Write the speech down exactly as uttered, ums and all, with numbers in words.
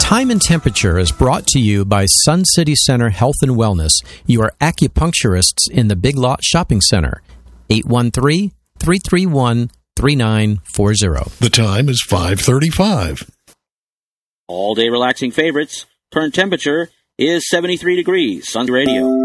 Time and Temperature is brought to you by Sun City Center Health and Wellness, your acupuncturists in the Big Lot Shopping Center. eight one three, three three one, three nine four zero. The time is five thirty-five. All day relaxing favorites. Current temperature is seventy-three degrees. Sun Radio.